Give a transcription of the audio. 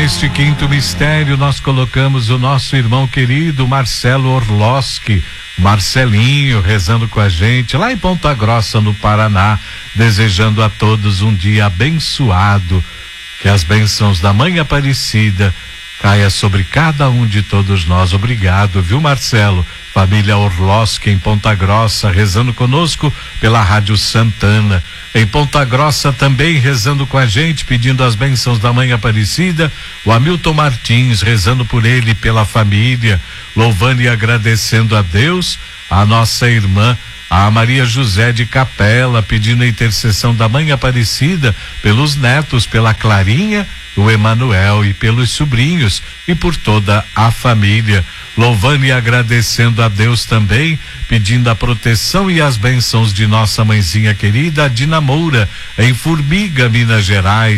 neste quinto mistério, nós colocamos o nosso irmão querido Marcelo Orlowski, Marcelinho, rezando com a gente lá em Ponta Grossa, no Paraná, desejando a todos um dia abençoado, que as bênçãos da Mãe Aparecida caia sobre cada um de todos nós. Obrigado, viu, Marcelo? Família Orlowski em Ponta Grossa, rezando conosco pela Rádio Santana. Em Ponta Grossa também rezando com a gente, pedindo as bênçãos da Mãe Aparecida, o Hamilton Martins, rezando por ele e pela família, louvando e agradecendo a Deus, a nossa irmã, a Maria José de Capela, pedindo a intercessão da Mãe Aparecida pelos netos, pela Clarinha, o Emanuel e pelos sobrinhos e por toda a família, louvando e agradecendo a Deus também, pedindo a proteção e as bênçãos de nossa mãezinha querida, Dina Moura, em Formiga, Minas Gerais.